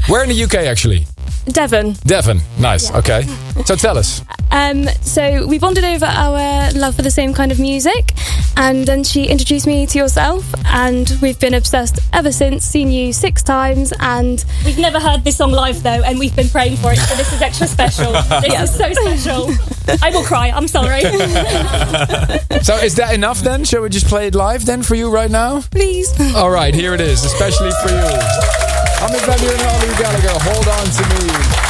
Where in the UK, actually? Devon. Devon. Nice. Yeah. Okay. So tell us. So we bonded over our love for the same kind of music, and then she introduced me to yourself, and we've been obsessed ever since. Seen you 6 times, and we've never heard this song live though, and we've been praying for it, so this is extra special. This is so special. I will cry, I'm sorry. So is that enough then? Shall we just play it live then for you right now? Please. All right, here it is, especially for you. Armin van Buuren and Ollie Gallagher, Hold On To Me.